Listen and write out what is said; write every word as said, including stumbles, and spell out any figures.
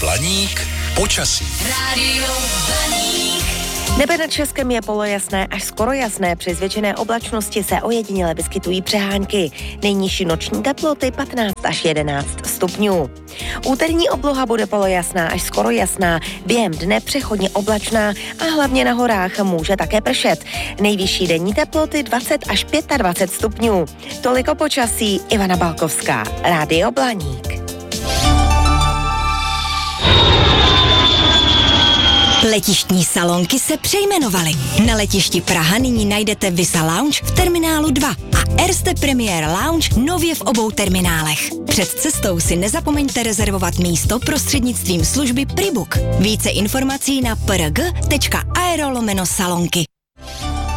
Blaník počasí. Rádio Blaník. Nebe nad Českem je polojasné až skoro jasné, při zvětšené oblačnosti se ojediněle vyskytují přehánky. Nejnižší noční teploty patnáct až jedenáct stupňů. Úterní obloha bude polojasná až skoro jasná, během dne přechodně oblačná a hlavně na horách může také pršet. Nejvyšší denní teploty dvacet až dvacet pět stupňů. Toliko počasí, Ivana Balkovská, Rádio Blaník. Letištní salonky se přejmenovaly. Na letišti Praha nyní najdete Visa Lounge v terminálu dva a Erste Premier Lounge nově v obou terminálech. Před cestou si nezapomeňte rezervovat místo prostřednictvím služby Pribook. Více informací na prg tečka aero lomeno salonky.